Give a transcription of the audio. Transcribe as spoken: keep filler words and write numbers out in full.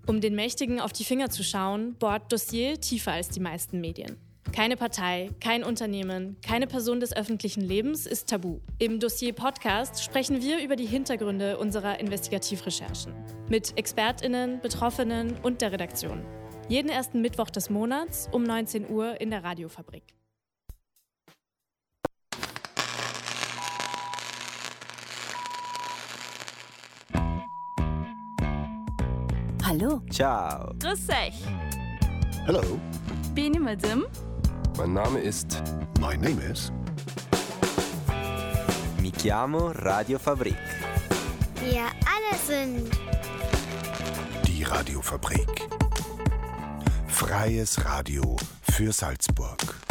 Um den Mächtigen auf die Finger zu schauen, bohrt Dossier tiefer als die meisten Medien. Keine Partei, kein Unternehmen, keine Person des öffentlichen Lebens ist tabu. Im Dossier-Podcast sprechen wir über die Hintergründe unserer Investigativrecherchen. Mit ExpertInnen, Betroffenen und der Redaktion. Jeden ersten Mittwoch des Monats um neunzehn Uhr in der Radiofabrik. Hallo. Ciao. Grüß euch. Hello. Bin ich Madame? Mein Name ist... My name is... Mi chiamo Radiofabrik. Wir alle sind... Die Radiofabrik. Freies Radio für Salzburg.